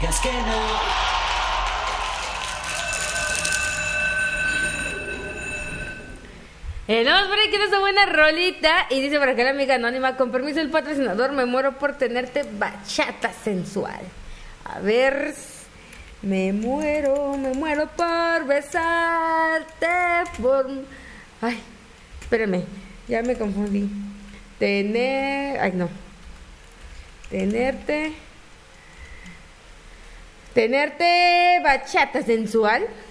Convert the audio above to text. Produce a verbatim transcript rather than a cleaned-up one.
digas que no. Eh, no, espera, que esa buena rolita. Y dice por acá la amiga anónima: con permiso del patrocinador, me muero por tenerte, bachata sensual. A ver, me muero, me muero por besarte, por... Ay, espérame, ya me confundí. Tener... Ay, no. Tenerte... Tenerte, bachata sensual.